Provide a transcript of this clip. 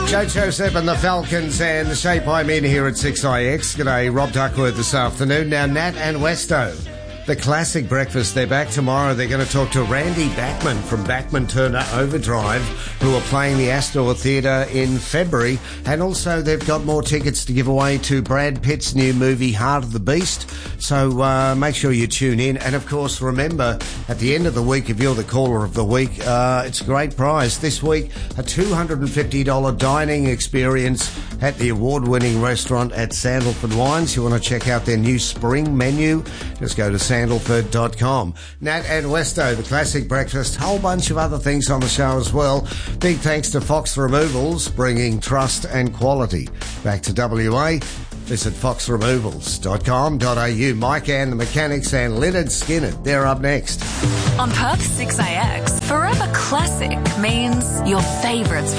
Joe Sepp and the Falcons and the Shape I'm in here at 6IX. G'day, Rob Duckworth this afternoon. Now, Nat and Westo, the classic breakfast, they're back tomorrow. They're going to talk to Randy Bachman from Bachman Turner Overdrive, who are playing the Astor Theatre in February. And also, they've got more tickets to give away to Brad Pitt's new movie, Heart of the Beast. So make sure you tune in. And, of course, remember, at the end of the week, if you're the caller of the week, it's a great prize. This week, a $250 dining experience at the award-winning restaurant at Sandalford Wines. You want to check out their new spring menu? Just go to sandalford.com. Nat and Westo, the classic breakfast, whole bunch of other things on the show as well. Big thanks to Fox Removals, bringing trust and quality back to WA. Visit foxremovals.com.au. Mike and the Mechanics and Lynyrd Skynyrd, they're up next. On Perth 6AX, Forever Classic means your favourites